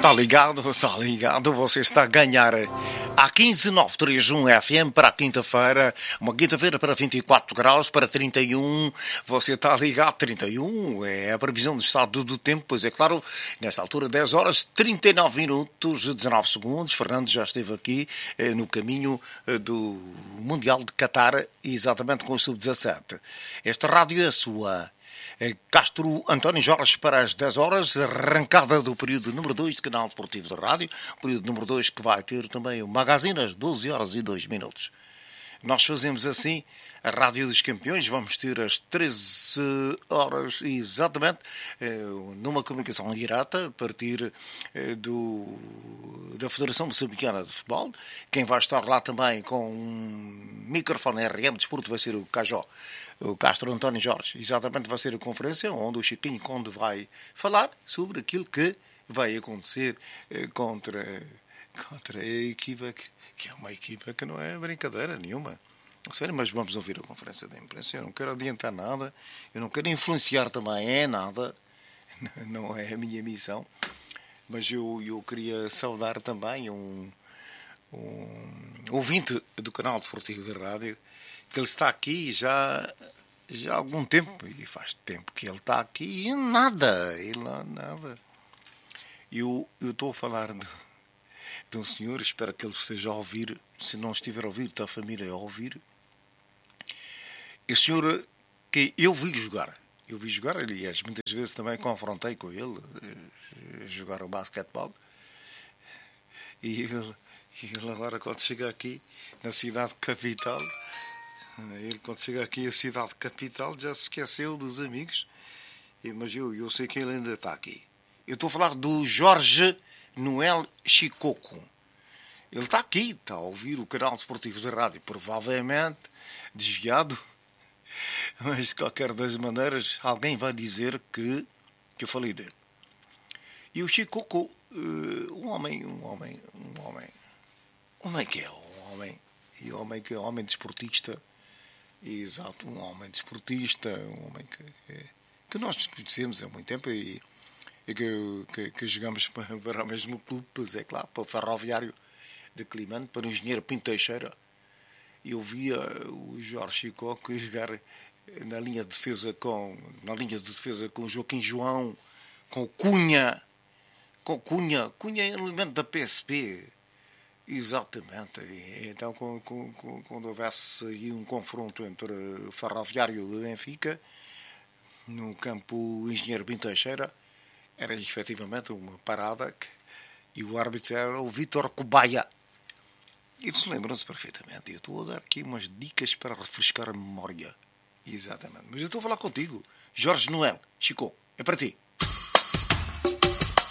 Está ligado, você está a ganhar a 15931 FM para a quinta-feira, uma quinta-feira para 24 graus, para 31, você está ligado, 31 é a previsão do estado do tempo, pois é claro, nesta altura 10 horas, 39 minutos, 19 segundos, Fernando já esteve aqui no caminho do Mundial de Qatar, exatamente com o Sub-17. Esta rádio é a sua. Castro António Jorge para as 10 horas, arrancada do período número 2 de Canal Desportivo da Rádio, período número 2 que vai ter também o magazine às 12 horas e 2 minutos. Nós fazemos assim a Rádio dos Campeões, vamos ter às 13 horas exatamente, numa comunicação direta, a partir da Federação Moçambicana de Futebol. Quem vai estar lá também com um microfone RM de Desporto vai ser o Cajó. O Castro António Jorge, exatamente vai ser a conferência onde o Chiquinho Conde vai falar sobre aquilo que vai acontecer contra a equipa, que é uma equipa que não é brincadeira nenhuma. Sério, mas vamos ouvir a conferência da imprensa. Eu não quero adiantar nada, eu não quero influenciar também nada, não é a minha missão, mas eu queria saudar também um ouvinte do canal Desportivo da Rádio, que ele está aqui já há algum tempo, e faz tempo que ele está aqui e nada. Eu estou a falar de um senhor, espero que ele esteja a ouvir, se não estiver a ouvir, está a família a ouvir. Esse senhor que eu vi jogar, aliás, muitas vezes também confrontei com ele, jogar o basquetebol, e ele agora quando chega aqui na cidade capital, quando chega aqui a cidade capital já se esqueceu dos amigos, mas eu sei que ele ainda está aqui. Eu estou a falar do Jorge Noel Chicoco. Ele está aqui, está a ouvir o canal Desportivo da Rádio, provavelmente desviado, mas de qualquer das maneiras alguém vai dizer que eu falei dele. E o Chicoco, um homem que é um homem desportista. Exato, um homem desportista, um homem que nós conhecemos há muito tempo e que jogamos para o mesmo clube, pois é claro, para o Ferroviário de Climane, para o Engenheiro Pinto Teixeira. Eu via o Jorge Chicoco jogar na linha de defesa com o Joaquim João, com o Cunha. Cunha é elemento da PSP. Exatamente. Então, quando houvesse aí um confronto entre o Ferroviário e o Benfica, no campo Engenheiro Pinto Teixeira, era efetivamente uma parada e o árbitro era o Vítor Cobaia. Eles lembram-se perfeitamente. Eu estou a dar aqui umas dicas para refrescar a memória. Exatamente. Mas eu estou a falar contigo. Jorge Noel, Chico, é para ti.